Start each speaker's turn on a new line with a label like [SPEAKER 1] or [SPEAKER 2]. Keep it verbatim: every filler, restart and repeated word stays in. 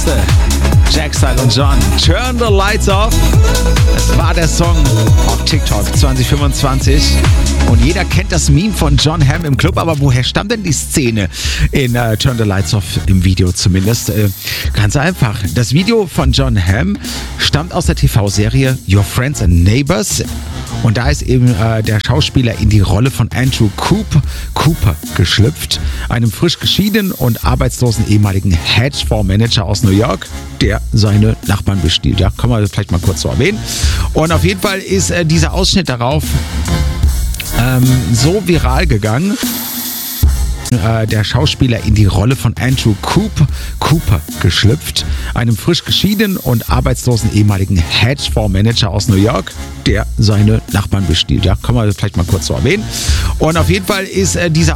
[SPEAKER 1] Beste. Jack Style und John. Turn the Lights Off. Das war der Song auf TikTok zwanzig fünfundzwanzig. Und jeder kennt das Meme von Jon Hamm im Club. Aber woher stammt denn die Szene in uh, Turn the Lights Off im Video zumindest? Äh, ganz einfach. Das Video von Jon Hamm stammt aus der T V-Serie Your Friends and Neighbors. Und da ist eben äh, der Schauspieler in die Rolle von Andrew Cooper, Cooper geschlüpft, einem frisch geschiedenen und arbeitslosen ehemaligen Hedgefondsmanager aus New York, der seine Nachbarn bestiehlt. Ja, kann man vielleicht mal kurz so erwähnen. Und auf jeden Fall ist äh, dieser Ausschnitt darauf ähm, so viral gegangen. Äh, der Schauspieler in die Rolle von Andrew Cooper, Cooper geschlüpft, einem frisch geschiedenen und arbeitslosen ehemaligen Hedgefondsmanager aus New York, der seine Nachbarn bestiehlt. Ja, kann man vielleicht mal kurz so erwähnen. Und auf jeden Fall ist äh, dieser